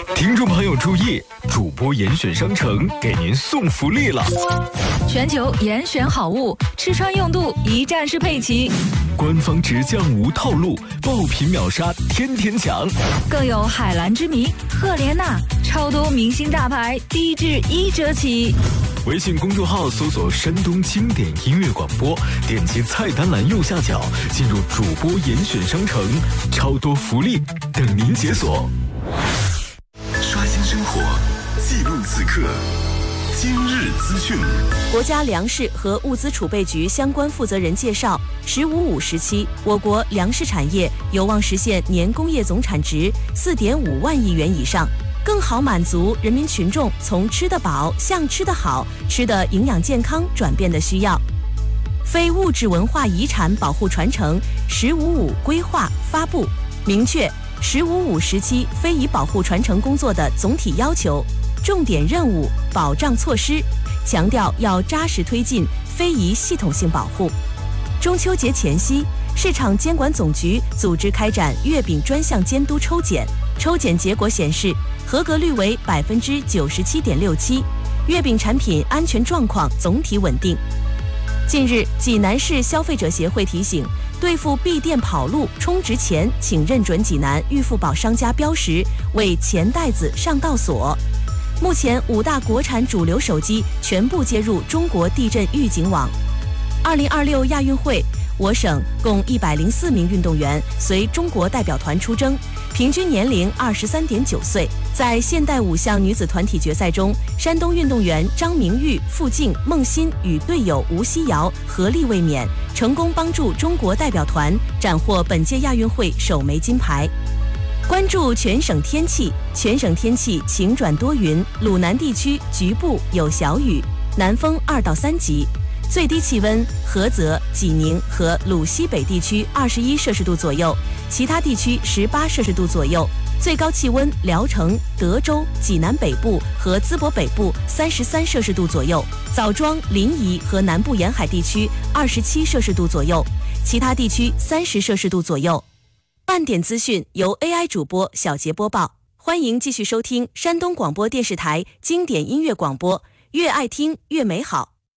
听众朋友注意，主播严选商城给您送福利了！ 全球严选好物，吃穿用度一站式配齐， 官方直降无套路，爆品秒杀天天抢， 更有海蓝之谜、赫莲娜，超多明星大牌低至1折起。 微信公众号搜索山东经典音乐广播，点击菜单栏右下角进入主播严选商城，超多福利等您解锁。 刷新生活，记录此刻，今日资讯。 国家粮食和物资储备局相关负责人介绍，“15+5”时期，我国粮食产业有望实现年工业总产值4.5万亿元以上，更好满足人民群众从吃得饱向吃得好、吃得营养健康转变的需要。非物质文化遗产保护传承“15+5”规划发布，明确“15+5”时期非遗保护传承工作的总体要求、重点任务、保障措施，强调要扎实推进非遗系统性保护。中秋节前夕，市场监管总局组织开展月饼专项监督抽检，抽检结果显示，合格率为97.67%，月饼产品安全状况总体稳定。近日，济南市消费者协会提醒，对付闭店跑路、充值前，请认准济南预付宝商家标识为钱袋子上到锁。目前5大国产主流手机全部接入中国地震预警网。2026亚运会，我省共104名运动员随中国代表团出征，平均年龄23.9岁。在现代5项女子团体决赛中，山东运动员张明玉、付静、孟欣与队友吴曦瑶合力卫冕，成功帮助中国代表团斩获本届亚运会首枚金牌。关注全省天气，全省天气晴转多云，鲁南地区局部有小雨，南风2到3级。最低气温，菏泽、济宁和鲁西北地区21摄氏度左右，其他地区18摄氏度左右。最高气温，聊城、德州、济南北部和淄博北部33摄氏度左右，枣庄、临沂和南部沿海地区27摄氏度左右，其他地区30摄氏度左右。半点资讯由 AI 主播小杰播报，欢迎继续收听山东广播电视台经典音乐广播，越爱听越美好。